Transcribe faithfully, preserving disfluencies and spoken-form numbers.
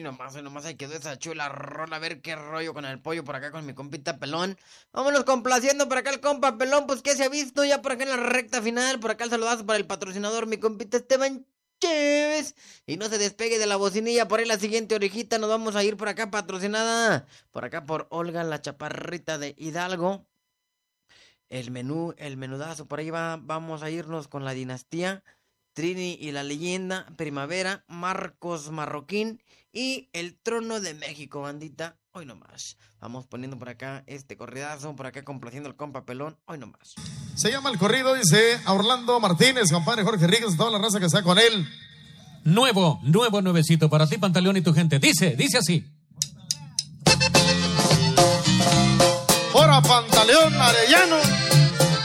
nomás, hoy nomás ahí quedó esa chula rola. A ver qué rollo con el pollo por acá con mi compita Pelón. Vámonos complaciendo por acá el compa Pelón, pues que se ha visto ya por acá en la recta final. Por acá el saludazo para el patrocinador, mi compita Esteban Chévez. Y no se despegue de la bocinilla. Por ahí la siguiente orejita nos vamos a ir por acá patrocinada. Por acá por Olga, la chaparrita de Hidalgo. El menú, el menudazo. Por ahí va, vamos a irnos con la dinastía. Trini y la leyenda, Primavera, Marcos Marroquín y el Trono de México, bandita. Hoy nomás. Vamos poniendo por acá este corridazo, por acá complaciendo el compa Pelón. Hoy nomás. Se llama el corrido, dice a Orlando Martínez, compadre Jorge Ríguez, toda la raza que está con él. Nuevo, nuevo, nuevecito para ti, Pantaleón y tu gente. Dice, dice así. Ora Pantaleón Arellano.